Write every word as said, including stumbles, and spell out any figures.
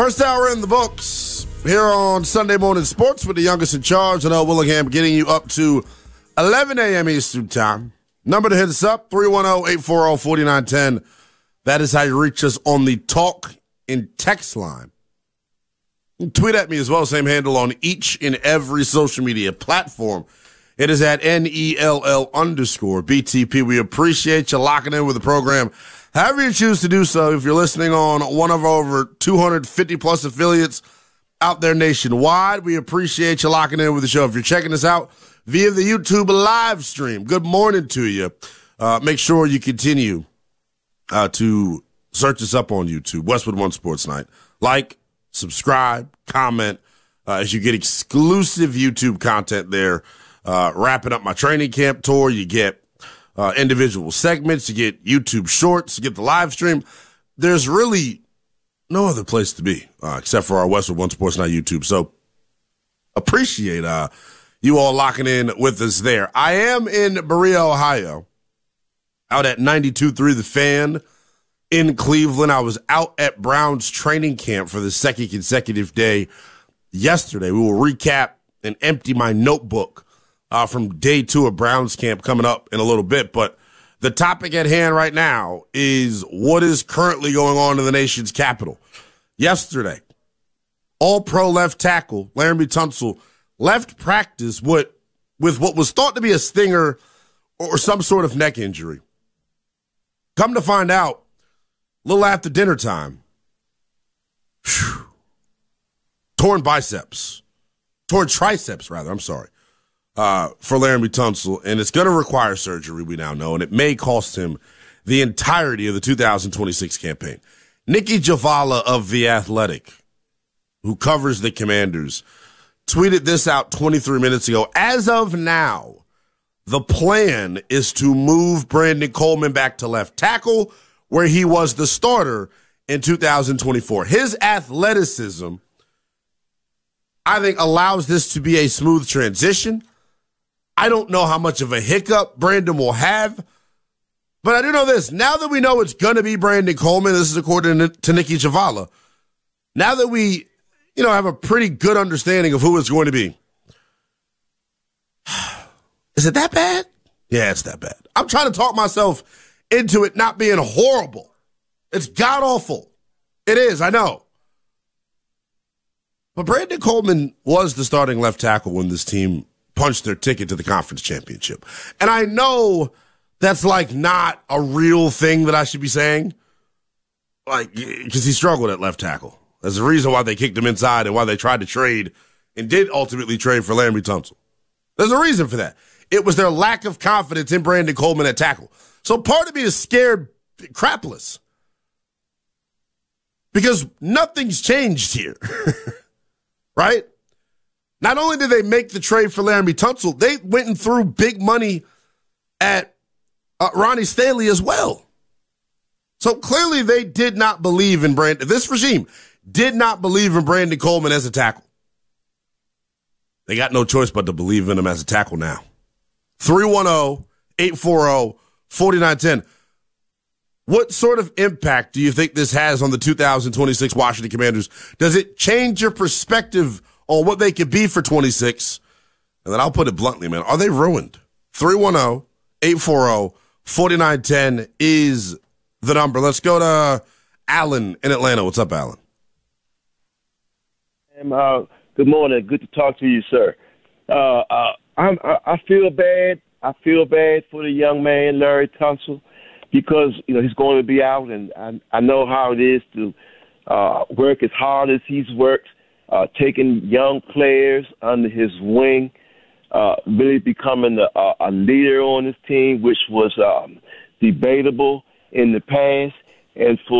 First hour in the books here on Sunday Morning Sports with the youngest in charge, and L. Willingham, getting you up to eleven a.m. Eastern Time. Number to hit us up, three one zero, eight four zero, four nine one zero. That is how you reach us on the talk and text line. Tweet at me as well, same handle on each and every social media platform. It is at N E L L underscore B T P. We appreciate you locking in with the program. However you choose to do so, if you're listening on one of our over two hundred fifty plus affiliates out there nationwide, we appreciate you locking in with the show. If you're checking us out via the YouTube live stream, good morning to you. Uh, make sure you continue uh, to search us up on YouTube, Westwood One Sports Night. Like, subscribe, comment uh, as you get exclusive YouTube content there. Uh, wrapping up my training camp tour, you get Uh, individual segments, you get YouTube shorts, you get the live stream. There's really no other place to be uh, except for our Westwood One Sports Night YouTube. So appreciate uh, you all locking in with us there. I am in Berea, Ohio, out at ninety-two point three The Fan in Cleveland. I was out at Browns training camp for the second consecutive day yesterday. We will recap and empty my notebook Uh, from day two of Browns camp coming up in a little bit. But the topic at hand right now is what is currently going on in the nation's capital. Yesterday, all-pro left tackle Laremy Tunsil left practice with, with what was thought to be a stinger or some sort of neck injury. Come to find out, a little after dinner time, whew, torn biceps, torn triceps, rather, I'm sorry. Uh, for Laremy Tunsil, and it's going to require surgery, we now know, and it may cost him the entirety of the two thousand twenty-six campaign. Nicki Jhabvala of The Athletic, who covers the Commanders, tweeted this out twenty-three minutes ago. As of now, the plan is to move Brandon Coleman back to left tackle, where he was the starter in two thousand twenty-four. His athleticism, I think, allows this to be a smooth transition. I don't know how much of a hiccup Brandon will have, but I do know this. Now that we know it's going to be Brandon Coleman, this is according to Nicki Jhabvala, now that we, you know, have a pretty good understanding of who it's going to be, is it that bad? Yeah, it's that bad. I'm trying to talk myself into it not being horrible. It's god-awful. It is, I know. But Brandon Coleman was the starting left tackle when this team punched their ticket to the conference championship. And I know that's like not a real thing that I should be saying, like, because he struggled at left tackle. There's a reason why they kicked him inside and why they tried to trade and did ultimately trade for Laremy Tunsil. There's a reason for that. It was their lack of confidence in Brandon Coleman at tackle. So part of me is scared crapless because nothing's changed here, right? Not only did they make the trade for Laremy Tunsil, they went and threw big money at uh, Ronnie Stanley as well. So clearly they did not believe in Brandon. This regime did not believe in Brandon Coleman as a tackle. They got no choice but to believe in him as a tackle now. three one zero, eight four zero, four nine one zero. What sort of impact do you think this has on the two thousand twenty-six Washington Commanders? Does it change your perspective on what they could be for twenty-six? And then I'll put it bluntly, man. Are they ruined? three one zero, eight four zero, four nine one zero is the number. Let's go to Alan in Atlanta. What's up, Alan? Um, uh, good morning. Good to talk to you, sir. Uh, uh, I'm, I, I feel bad. I feel bad for the young man, Larry Tunsil, because, you know, he's going to be out, and I, I know how it is to uh, work as hard as he's worked. Uh, taking young players under his wing, uh, really becoming a, a leader on his team, which was um, debatable in the past. And for